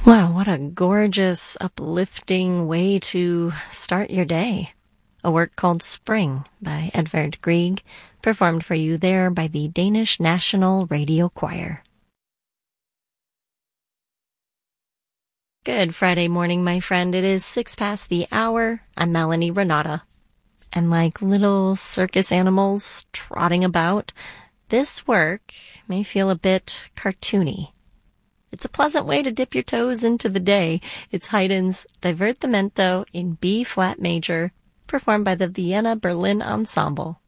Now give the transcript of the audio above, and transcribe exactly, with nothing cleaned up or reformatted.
Wow, what a gorgeous, uplifting way to start your day. A work called Spring by Edvard Grieg, performed for you there by the Danish National Radio Choir. Good Friday morning, my friend. It is six past the hour. I'm Melanie Renata. And like little circus animals trotting about, this work may feel a bit cartoony. It's a pleasant way to dip your toes into the day. It's Haydn's Divertimento in B-flat major, performed by the Vienna Berlin Ensemble.